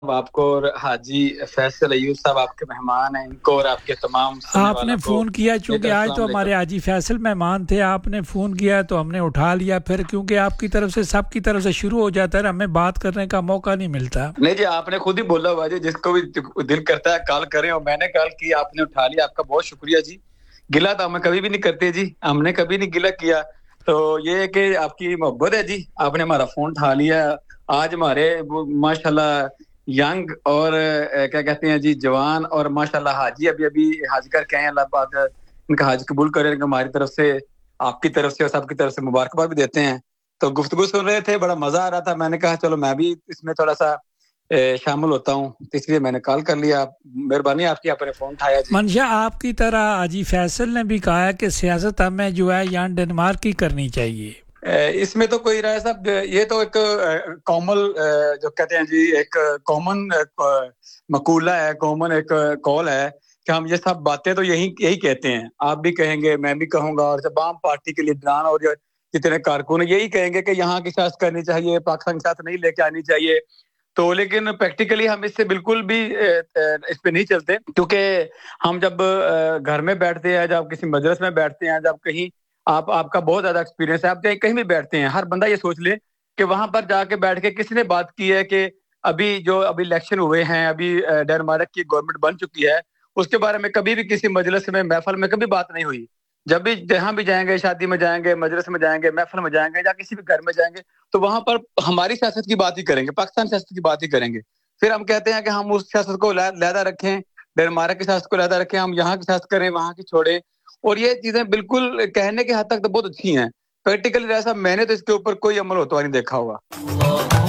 آپ کو اور حاجی فیصل ایوب صاحب آپ کے مہمان ہیں، ان کو اور آپ کے تمام سننے آپ نے والوں کو فون کیا میرا چونکہ آج السلام تو ہمارے علیکم۔ حاجی فیصل مہمان تھے، آپ نے فون کیا تو ہم نے اٹھا لیا، پھر کیونکہ آپ کی طرف سے سب کی طرف سے شروع ہو جاتا ہے، ہمیں بات کرنے کا موقع نہیں ملتا۔ نہیں جی، آپ نے خود ہی بولا ہوا جی، جس کو بھی دل کرتا ہے کال کریں، اور میں نے کال کی، آپ نے اٹھا لیا، آپ کا بہت شکریہ جی۔ گلا تو ہمیں کبھی بھی نہیں کرتے جی، ہم نے کبھی نہیں گلا کیا، تو یہ ہے کہ آپ کی محبت ہے جی، آپ نے ہمارا فون اٹھا لیا۔ آج ہمارے ماشاءاللہ ینگ اور کیا کہتے ہیں جی جوان، اور ماشاءاللہ حاجی ابھی حج کر کے آئے ہیں، اللہ پاک ان کا حج قبول کرے، ہماری طرف سے آپ کی طرف سے اور سب کی طرف سے مبارکباد بھی دیتے ہیں۔ تو گفتگو سن رہے تھے، بڑا مزہ آ رہا تھا، میں نے کہا چلو میں بھی اس میں تھوڑا سا شامل ہوتا ہوں، اس لیے میں نے کال کر لیا۔ مہربانی آپ کی، آپ نے فون اٹھایا جی۔ منشا، آپ کی طرح حاجی فیصل نے بھی کہا ہے کہ سیاست ہمیں جو ہے یہاں ڈنمارک کی کرنی چاہیے۔ اس میں تو کوئی رائے صاحب، یہ تو ایک کامن جو کہتے ہیں جی، ایک کامن مقولہ ہے، کامن ایک کال ہے کہ ہم یہ سب باتیں تو یہی کہتے ہیں، آپ بھی کہیں گے، میں بھی کہوں گا، اور جب عام پارٹی کے لیڈران اور جتنے کارکن یہی کہیں گے کہ یہاں کی سیاست کرنی چاہیے، پاکستان کی سیاست نہیں لے کے آنی چاہیے، تو لیکن پریکٹیکلی ہم اس سے بالکل بھی اس پہ نہیں چلتے، کیونکہ ہم جب گھر میں بیٹھتے ہیں، جب کسی مجلس میں بیٹھتے ہیں، جب کہیں آپ کا بہت زیادہ ایکسپیرینس ہے، آپ کہیں بھی بیٹھتے ہیں، ہر بندہ یہ سوچ لے کہ وہاں پر جا کے بیٹھ کے کس نے بات کی ہے کہ ابھی الیکشن ہوئے ہیں، ابھی ڈنمارک کی گورنمنٹ بن چکی ہے، اس کے بارے میں کبھی بھی کسی مجلس میں، محفل میں کبھی بات نہیں ہوئی۔ جب بھی جہاں بھی جائیں گے، شادی میں جائیں گے، مجلس میں جائیں گے، محفل میں جائیں گے، یا کسی بھی گھر میں جائیں گے، تو وہاں پر ہماری سیاست کی بات ہی کریں گے، پاکستان سیاست کی بات ہی کریں گے۔ پھر ہم کہتے ہیں کہ ہم اس سیاست کو علیحدہ رکھیں، ڈنمارک کی سیاست کو علیحدہ رکھیں، ہم یہاں کی سیاست کریں، وہاں کی چھوڑیں، اور یہ چیزیں بالکل کہنے کے حد تک تو بہت اچھی ہیں، پریکٹیکلی ایسا میں نے تو اس کے اوپر کوئی عمل ہوتا نہیں دیکھا ہوگا۔